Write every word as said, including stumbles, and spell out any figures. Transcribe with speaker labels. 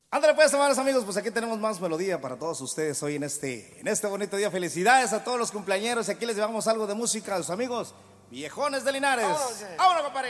Speaker 1: Ándale pues, amables amigos, pues aquí tenemos más melodía para todos ustedes hoy en este, en este bonito día. Felicidades a todos los cumpleañeros y aquí les llevamos algo de música a los amigos viejones de Linares.
Speaker 2: Vámonos, eh.
Speaker 1: ¡Vámonos, compadre!